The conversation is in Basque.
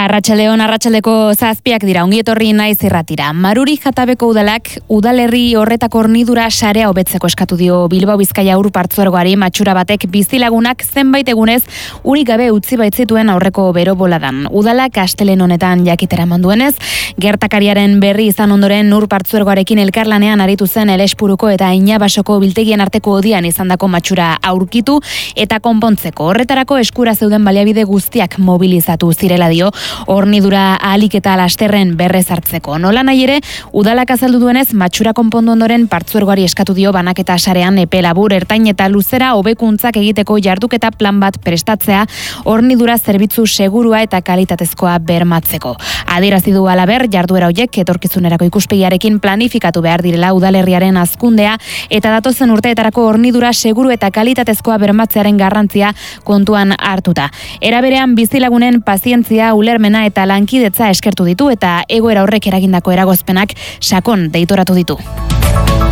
Arratsaldeko 7 dira, ongi etorri naiz irratira. Maruri Jatabeko udalak udalerri horretako hornidura sarea hobetzeko eskatu dio Bilbao Bizkaia Ur Partzuergoari. Matxura batek bizilagunak zenbait egunez urik gabe utzi baitzituen aurreko bero boladan. Udalak astelehen honetan jakitera emanduenez, gertakariaren berri izan ondoren Ur Partzuergoarekin elkarlanean aritu zen Elespuruko eta Ainabasoko biltegien arteko odian izandako matxura aurkitu eta konpontzeko. Horretarako eskura zeuden baliabide guztiak mobilizatu zirela dio, hornidura ahalik eta lasterren berrez hartzeko. Nola nahi ere, udalak azaldu duenez, matxura konpondu ondoren Partzuergoari eskatu dio banaketa sarean epe labur, ertain eta luzera hobekuntzak egiteko jarduketa plan bat prestatzea, hornidura zerbitzu segurua eta kalitatezkoa bermatzeko. Adierazi du halaber, jarduera horiek etorkizunerako ikuspegiarekin planifikatu behar direla udalerriaren hazkundea eta datozen urteetarako hornidura seguru eta kalitatezkoa bermatzearen garrantzia kontuan hartuta. Era berean bizilagunen pazientzia, ulermena eta lankidetza eskertu ditu eta egoera horrek eragindako eragozpenak sakon deitoratu ditu.